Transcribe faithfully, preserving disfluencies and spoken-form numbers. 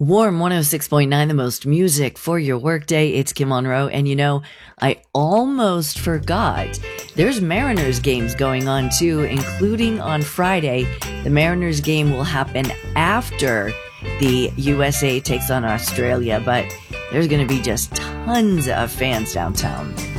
Warm one oh six point nine, the most music for your workday. It's Kim Monroe. And you know, I almost forgot. There's Mariners games going on too, including on Friday. The Mariners game will happen after the U S A takes on Australia, but there's going to be just tons of fans downtown.